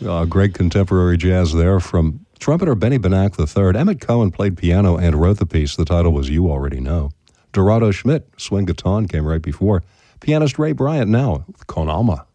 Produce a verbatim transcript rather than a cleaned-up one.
Uh, great contemporary jazz there from trumpeter Benny Benack the third. Emmett Cohen played piano and wrote the piece. The title was You Already Know. Dorado Schmidt, swing guitar, came right before. Pianist Ray Bryant now with Konalma.